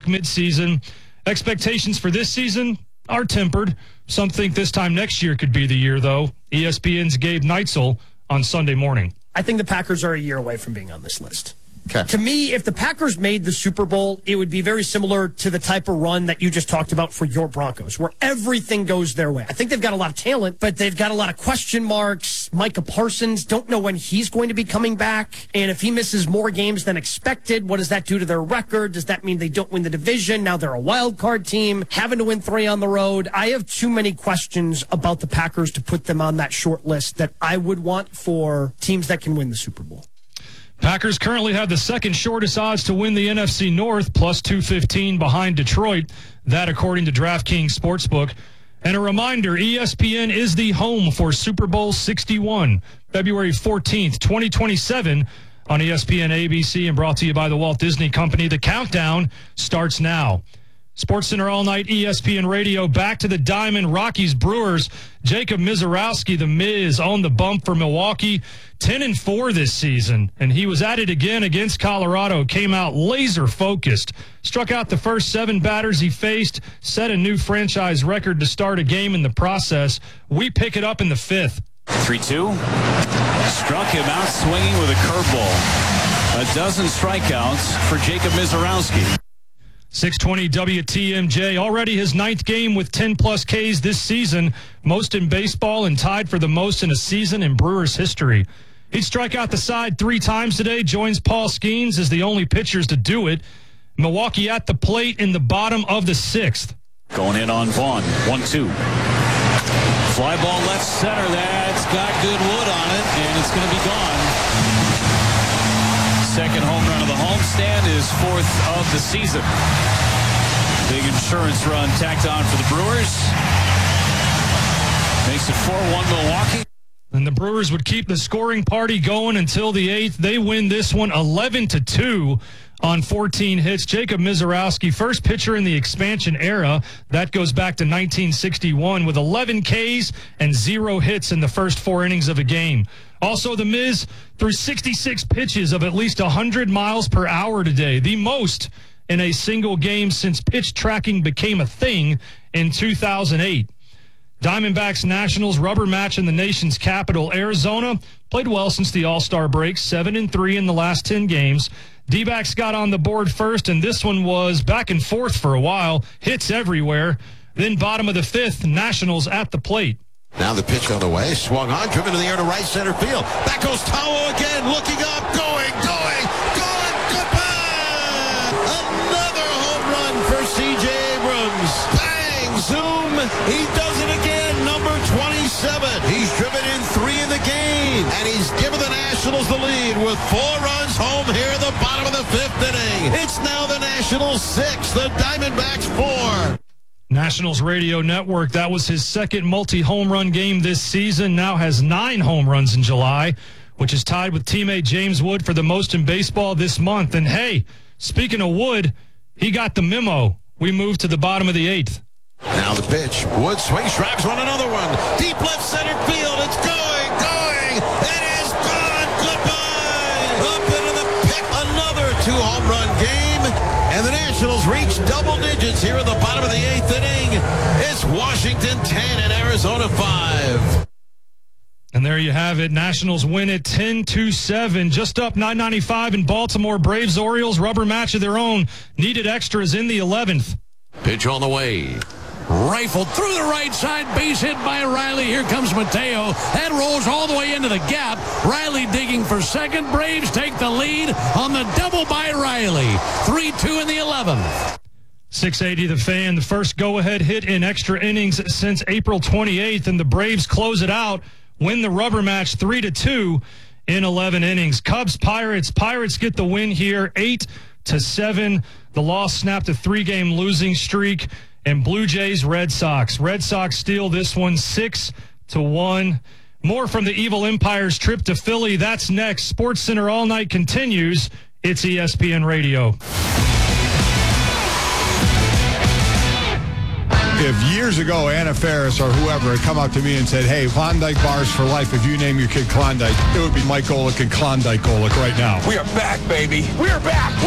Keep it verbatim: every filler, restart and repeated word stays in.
midseason. Expectations for this season are tempered. Some think this time next year could be the year, though. E S P N's Gabe Neitzel on Sunday morning. I think the Packers are a year away from being on this list. Okay. To me, if the Packers made the Super Bowl, it would be very similar to the type of run that you just talked about for your Broncos, where everything goes their way. I think they've got a lot of talent, but they've got a lot of question marks. Micah Parsons, don't know when he's going to be coming back. And if he misses more games than expected, what does that do to their record? Does that mean they don't win the division? Now they're a wild card team, having to win three on the road. I have too many questions about the Packers to put them on that short list that I would want for teams that can win the Super Bowl. Packers currently have the second shortest odds to win the N F C North, plus two fifteen behind Detroit. That according to DraftKings Sportsbook. And a reminder, E S P N is the home for Super Bowl sixty-one, February fourteenth, twenty twenty-seven on E S P N A B C and brought to you by the Walt Disney Company. The countdown starts now. SportsCenter All Night, E S P N Radio, back to the Diamond Rockies Brewers. Jacob Misiorowski, the Miz, on the bump for Milwaukee, ten and four this season, and he was at it again against Colorado, came out laser-focused, struck out the first seven batters he faced, set a new franchise record to start a game in the process. We pick it up in the fifth. three two. Struck him out swinging with a curveball. A dozen strikeouts for Jacob Misiorowski. six twenty W T M J, already his ninth game with ten-plus Ks this season, most in baseball and tied for the most in a season in Brewers history. He'd strike out the side three times today, joins Paul Skeens as the only pitchers to do it. Milwaukee at the plate in the bottom of the sixth. Going in on Vaughn, one two. Fly ball left center, that's got good wood on it, and it's going to be gone. Second home run of the homestand is fourth of the season. Big insurance run tacked on for the Brewers. Makes it four one Milwaukee. And the Brewers would keep the scoring party going until the eighth. They win this one eleven to two on fourteen hits. Jacob Misiorowski, first pitcher in the expansion era. That goes back to nineteen sixty-one with eleven Ks and zero hits in the first four innings of a game. Also, the Miz threw sixty-six pitches of at least one hundred miles per hour today, the most in a single game since pitch tracking became a thing in two thousand eight. Diamondbacks Nationals rubber match in the nation's capital. Arizona played well since the All-Star break, seven and three in the last ten games. D-backs got on the board first, and this one was back and forth for a while. Hits everywhere. Then bottom of the fifth, Nationals at the plate. Now the pitch on the way, swung on, driven to the air to right center field. Back goes Tawo again, looking up, going, going, going, goodbye! Another home run for C J Abrams. Bang, zoom, he does it again, number twenty-seven. He's driven in three in the game, and he's given the Nationals the lead with four runs home here in the bottom of the fifth inning. It's now the Nationals six, the Diamondbacks four. Nationals Radio Network, that was his second multi-home run game this season, now has nine home runs in July, which is tied with teammate James Wood for the most in baseball this month. And hey, speaking of Wood, he got the memo. We move to the bottom of the eighth. Now the pitch. Wood swings, drives on another one. Deep left center field. It's going, going. It is gone. Goodbye. Up into the pick. Another two home run game. And the Nationals reach double digits here in the bottom of the eighth inning. It's Washington ten and Arizona five. And there you have it. Nationals win it ten to seven. Just up nine ninety-five in Baltimore. Braves Orioles rubber match of their own. Needed extras in the eleventh. Pitch on the way. Rifled through the right side, base hit by Riley. Here comes Mateo. That rolls all the way into the gap. Riley digging for second. Braves take the lead on the double by Riley. three two in the eleventh. six eighty The Fan, the first go-ahead hit in extra innings since April twenty-eighth, and the Braves close it out, win the rubber match three to two in eleven innings. Cubs, Pirates. Pirates get the win here, eight to seven. The loss snapped a three-game losing streak. And Blue Jays, Red Sox. Red Sox steal this one six to one. More from the Evil Empire's trip to Philly. That's next. SportsCenter All Night continues. It's E S P N Radio. If years ago Anna Faris or whoever had come up to me and said, hey, Klondike bars for life, if you name your kid Klondike, it would be Mike Golick and Klondike Golick right now. We are back, baby. We are back.